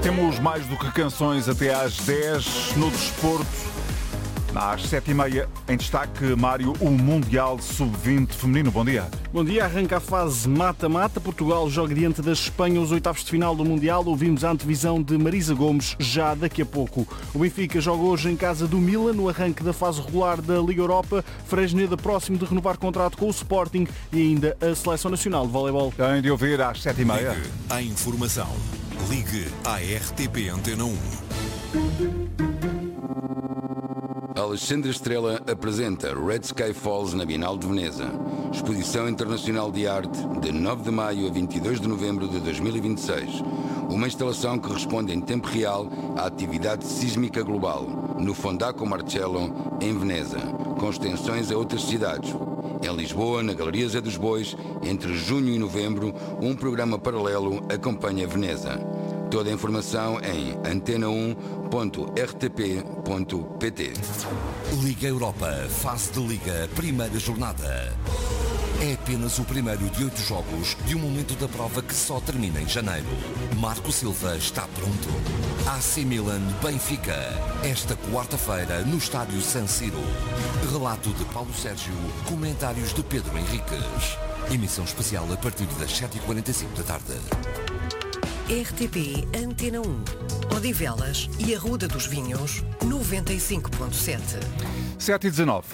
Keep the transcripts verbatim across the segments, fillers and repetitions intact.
Temos mais do que canções até às dez no desporto. Às sete e meia, em destaque, Mário, o Mundial sub vinte feminino. Bom dia. Bom dia. Arranca a fase mata-mata. Portugal joga diante da Espanha os oitavos de final do Mundial. Ouvimos a antevisão de Marisa Gomes já daqui a pouco. O Benfica joga hoje em casa do Milan, no arranque da fase regular da Liga Europa. Fresneda próximo de renovar contrato com o Sporting e ainda a Seleção Nacional de Voleibol. Tem de ouvir às sete e meia. Ligue à informação. Ligue à R T P Antena um. Alexandre Estrela apresenta Red Sky Falls na Bienal de Veneza. Exposição Internacional de Arte de nove de maio a vinte e dois de novembro de dois mil e vinte e seis. Uma instalação que responde em tempo real à atividade sísmica global no Fondaco Marcello, em Veneza, com extensões a outras cidades. Em Lisboa, na Galeria Zé dos Bois, entre junho e novembro, um programa paralelo acompanha Veneza. Toda a informação em antena um ponto r t p ponto p t. Liga Europa, fase de Liga, primeira jornada. É apenas o primeiro de oito jogos de um momento da prova que só termina em janeiro. Marco Silva está pronto. A C Milan Benfica, esta quarta-feira no estádio San Siro. Relato de Paulo Sérgio, comentários de Pedro Henriques. Emissão especial a partir das sete e quarenta e cinco da tarde. R T P Antena um, Odivelas e Arruda dos Vinhos, noventa e cinco ponto sete. sete e dezanove.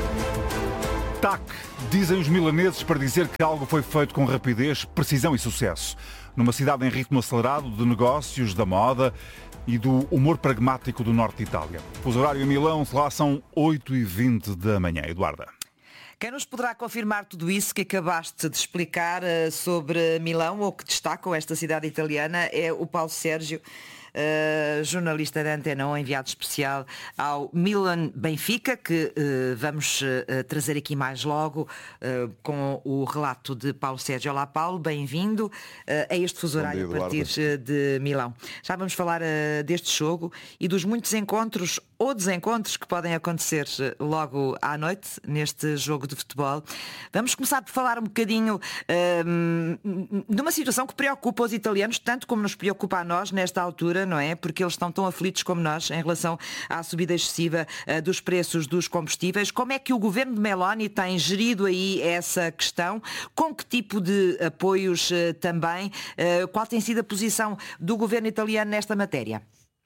T A C, dizem os milaneses para dizer que algo foi feito com rapidez, precisão e sucesso. Numa cidade em ritmo acelerado de negócios, da moda e do humor pragmático do norte de Itália. O horário em Milão, lá são oito e vinte da manhã. Eduarda. Quem nos poderá confirmar tudo isso que acabaste de explicar uh, sobre Milão, ou que destacam esta cidade italiana, é o Paulo Sérgio, uh, jornalista da Antena um, enviado especial ao Milan Benfica, que uh, vamos uh, trazer aqui mais logo uh, com o relato de Paulo Sérgio. Olá Paulo, bem-vindo uh, a este fuso horário a partir de Milão. Já vamos falar uh, deste jogo e dos muitos encontros ou desencontros que podem acontecer logo à noite neste jogo de futebol. Vamos começar por falar um bocadinho um, de uma situação que preocupa os italianos, tanto como nos preocupa a nós nesta altura, não é? Porque eles estão tão aflitos como nós em relação à subida excessiva uh, dos preços dos combustíveis. Como é que o governo de Meloni tem gerido aí essa questão? Com que tipo de apoios uh, também? Uh, qual tem sido a posição do governo italiano nesta matéria?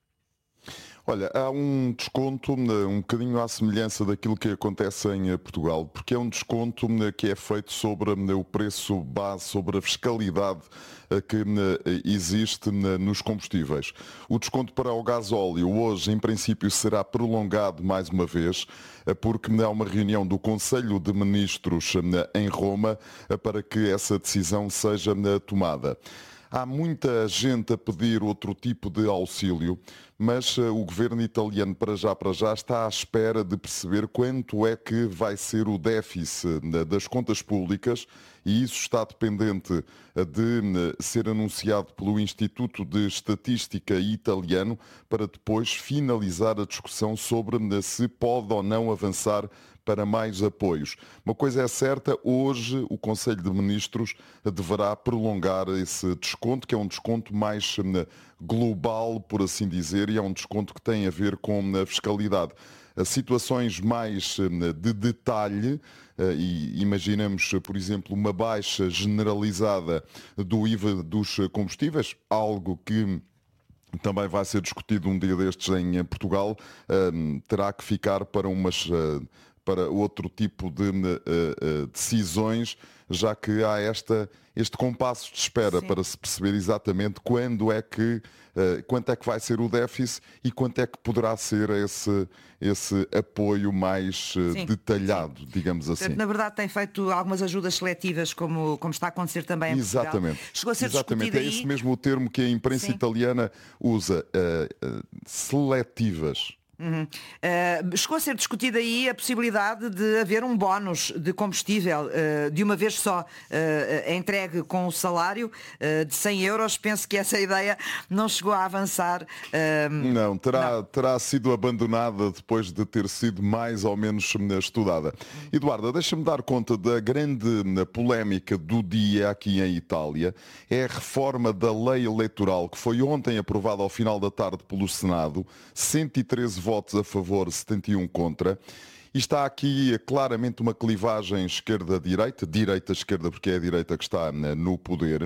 Olha, há um desconto um bocadinho à semelhança daquilo que acontece em Portugal, porque é um desconto que é feito sobre o preço base, sobre a fiscalidade que existe nos combustíveis. O desconto para o gasóleo hoje, em princípio, será prolongado mais uma vez, porque há uma reunião do Conselho de Ministros em Roma para que essa decisão seja tomada. Há muita gente a pedir outro tipo de auxílio, mas o governo italiano para já para já está à espera de perceber quanto é que vai ser o déficit das contas públicas, e isso está dependente de ser anunciado pelo Instituto de Estatística italiano para depois finalizar a discussão sobre se pode ou não avançar para mais apoios. Uma coisa é certa, hoje o Conselho de Ministros deverá prolongar esse desconto, que é um desconto mais global, por assim dizer, e é um desconto que tem a ver com a fiscalidade. Situações mais de detalhe, e imaginamos, por exemplo, uma baixa generalizada do I V A dos combustíveis, algo que também vai ser discutido um dia destes em Portugal, terá que ficar para umas... para outro tipo de uh, uh, decisões, já que há esta, este compasso de espera. Sim. Para se perceber exatamente quando é que, uh, quanto é que vai ser o déficit e quanto é que poderá ser esse, esse apoio mais uh, detalhado, Sim. digamos assim. Portanto, na verdade tem feito algumas ajudas seletivas, como, como está a acontecer também em Portugal. Exatamente. Chegou a ser Exatamente. É aí... esse mesmo o termo que a imprensa Sim. italiana usa, uh, uh, seletivas. Uhum. Uh, chegou a ser discutida aí a possibilidade de haver um bónus de combustível uh, de uma vez só uh, entregue com o salário uh, de cem euros. Penso que essa ideia não chegou a avançar. Uh, não, terá, não, terá sido abandonada depois de ter sido mais ou menos estudada. Eduarda, deixa-me dar conta da grande polémica do dia aqui em Itália. É a reforma da lei eleitoral que foi ontem aprovada ao final da tarde pelo Senado. cento e treze votos votos a favor, setenta e um contra. E está aqui claramente uma clivagem esquerda-direita, direita-esquerda, porque é a direita que está no poder.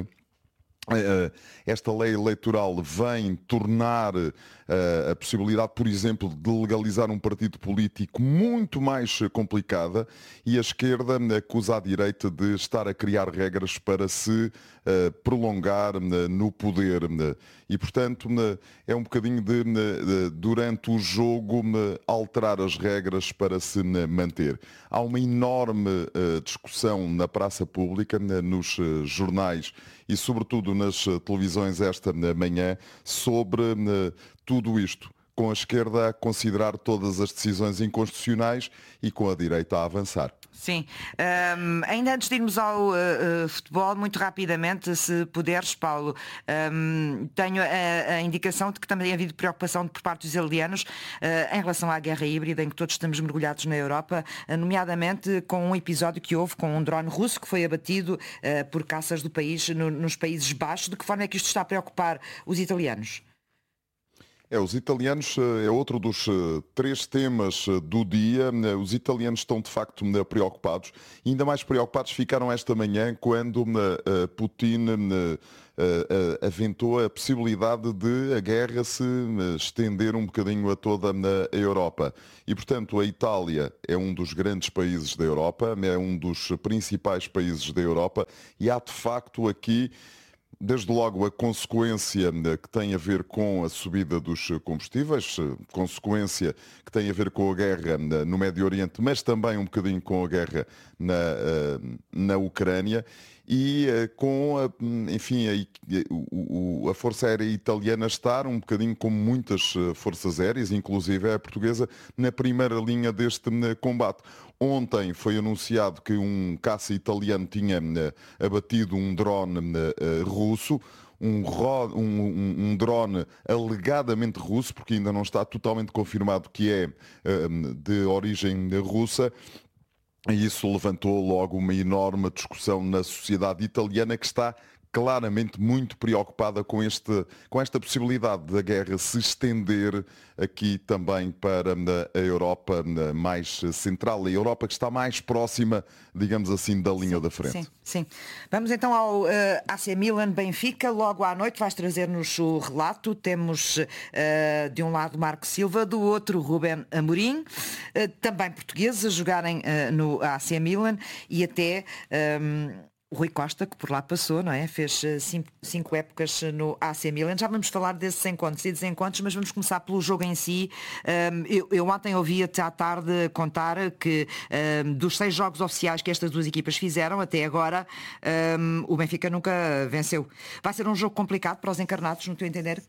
Esta lei eleitoral vem tornar a possibilidade, por exemplo, de legalizar um partido político muito mais complicada, e a esquerda acusa a direita de estar a criar regras para se prolongar no poder. E, portanto, é um bocadinho de, durante o jogo, alterar as regras para se manter. Há uma enorme discussão na praça pública, nos jornais e, sobretudo, nas televisões esta manhã, sobre tudo isto, com a esquerda a considerar todas as decisões inconstitucionais e com a direita a avançar. Sim. Um, ainda antes de irmos ao uh, uh, futebol, muito rapidamente, se puderes, Paulo, um, tenho a, a indicação de que também ha havido preocupação por parte dos italianos uh, em relação à guerra híbrida em que todos estamos mergulhados na Europa, uh, nomeadamente com um episódio que houve com um drone russo que foi abatido uh, por caças do país no, nos Países Baixos. De que forma é que isto está a preocupar os italianos? É, os italianos é outro dos três temas do dia. Os italianos estão de facto preocupados. E ainda mais preocupados ficaram esta manhã quando Putin aventou a possibilidade de a guerra se estender um bocadinho a toda a Europa. E, portanto, a Itália é um dos grandes países da Europa, é um dos principais países da Europa, e há de facto aqui, desde logo, a consequência que tem a ver com a subida dos combustíveis, consequência que tem a ver com a guerra no Médio Oriente, mas também um bocadinho com a guerra na, na Ucrânia, e com a, enfim, a, a Força Aérea Italiana estar um bocadinho como muitas forças aéreas, inclusive a portuguesa, na primeira linha deste combate. Ontem foi anunciado que um caça italiano tinha abatido um drone russo, um, um, um drone alegadamente russo, porque ainda não está totalmente confirmado que é de origem russa. E isso levantou logo uma enorme discussão na sociedade italiana, que está claramente muito preocupada com, este, com esta possibilidade da guerra se estender aqui também para a Europa mais central, a Europa que está mais próxima, digamos assim, da linha sim, da frente. Sim, sim. Vamos então ao uh, A C Milan Benfica. Logo à noite vais trazer-nos o relato. Temos uh, de um lado Marco Silva, do outro Rubén Amorim, uh, também portugueses a jogarem uh, no A C Milan, e até um, o Rui Costa, que por lá passou, não é? Fez cinco, cinco épocas no A C Milan. Já vamos falar desses encontros e desencontros, mas vamos começar pelo jogo em si. Um, eu, eu ontem ouvi até à tarde contar que um, dos seis jogos oficiais que estas duas equipas fizeram até agora, um, o Benfica nunca venceu. Vai ser um jogo complicado para os encarnados, no teu entender?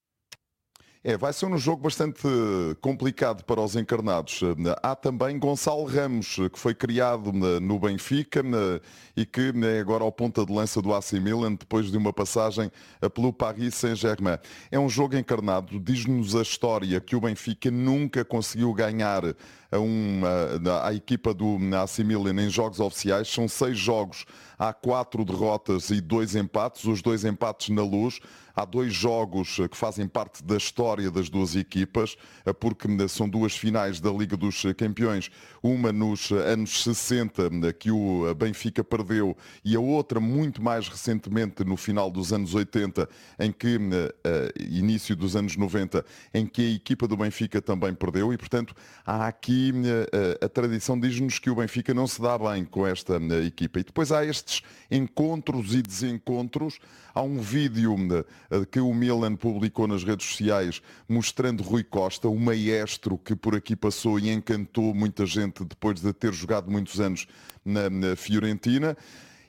É, vai ser um jogo bastante complicado para os encarnados. Há também Gonçalo Ramos, que foi criado no Benfica e que é agora ao ponta de lança do A C Milan, depois de uma passagem pelo Paris Saint-Germain. É um jogo encarnado, diz-nos a história que o Benfica nunca conseguiu ganhar a, uma, a equipa do A C Milan em jogos oficiais. São seis jogos, há quatro derrotas e dois empates, os dois empates na Luz. Há dois jogos que fazem parte da história das duas equipas, porque são duas finais da Liga dos Campeões, uma nos anos sessenta, que o Benfica perdeu, e a outra muito mais recentemente no final dos anos oitenta, em que, início dos anos noventa, em que a equipa do Benfica também perdeu, e portanto há aqui, a tradição diz-nos que o Benfica não se dá bem com esta equipa. E depois há estes encontros e desencontros. Há um vídeo que o Milan publicou nas redes sociais mostrando Rui Costa, o maestro que por aqui passou e encantou muita gente depois de ter jogado muitos anos na, na Fiorentina.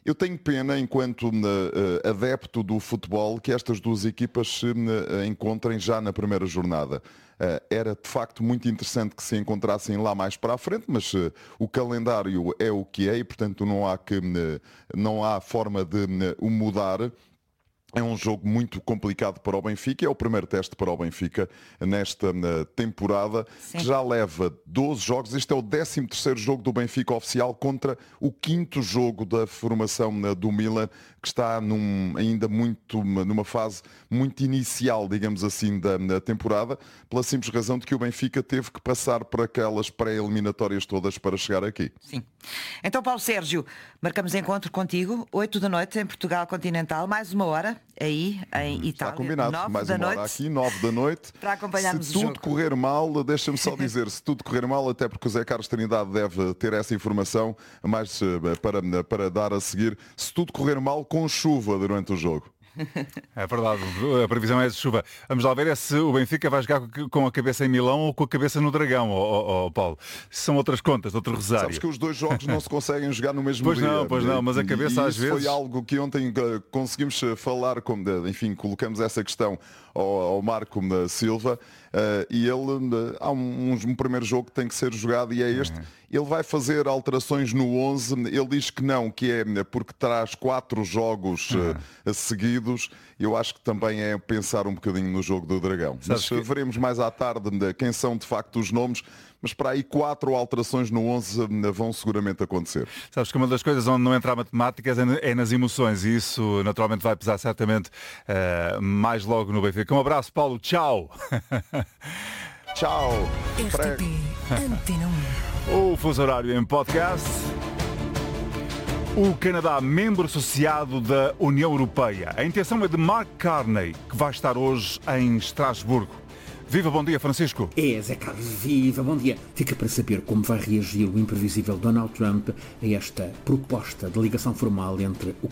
Eu tenho pena, enquanto uh, adepto do futebol, que estas duas equipas se uh, encontrem já na primeira jornada. Uh, era de facto muito interessante que se encontrassem lá mais para a frente, mas uh, o calendário é o que é e, portanto, não há, que, uh, não há forma de uh, o mudar. É um jogo muito complicado para o Benfica, é o primeiro teste para o Benfica nesta temporada, Sim. que já leva doze jogos. Este é o décimo terceiro jogo do Benfica oficial contra o quinto jogo da formação do Milan, que está num, ainda muito, numa fase muito inicial, digamos assim, da, da temporada, pela simples razão de que o Benfica teve que passar por aquelas pré-eliminatórias todas para chegar aqui. Sim. Então, Paulo Sérgio, marcamos encontro contigo, oito da noite em Portugal Continental, mais uma hora aí em Itália. Está combinado, mais uma hora aqui, nove da noite. Para acompanharmos se tudo o jogo. correr mal, deixa-me só dizer, se tudo correr mal, até porque o Zé Carlos Trindade deve ter essa informação, mas para, para dar a seguir, se tudo correr mal, com chuva durante o jogo. É verdade, a previsão é de chuva. Vamos lá ver é se o Benfica vai jogar com a cabeça em Milão ou com a cabeça no Dragão, oh, oh, Paulo. São outras contas, outro rosário. Sabes que os dois jogos não se conseguem jogar no mesmo pois dia. Pois não, pois não, mas a cabeça e às isso vezes... foi algo que ontem conseguimos falar, como, enfim, colocamos essa questão ao, ao Marco Silva uh, e ele, uh, há um, um primeiro jogo que tem que ser jogado e é este. Uhum. Ele vai fazer alterações no onze, ele diz que não, que é porque traz quatro jogos uhum. uh, seguidos. Eu acho que também é pensar um bocadinho no jogo do Dragão. Sabes mas que... veremos mais à tarde quem são de facto os nomes, mas para aí quatro alterações no onze vão seguramente acontecer. Sabes que uma das coisas onde não entra a matemática é nas emoções e isso naturalmente vai pesar certamente uh, mais logo no Benfica. Um abraço, Paulo. Tchau. Tchau. R T P Antena um. O Fuso Horário em podcast. O Canadá, membro associado da União Europeia. A intenção é de Mark Carney, que vai estar hoje em Estrasburgo. Viva, bom dia, Francisco. É, Zé Carlos, viva, bom dia. Fica para saber como vai reagir o imprevisível Donald Trump a esta proposta de ligação formal entre o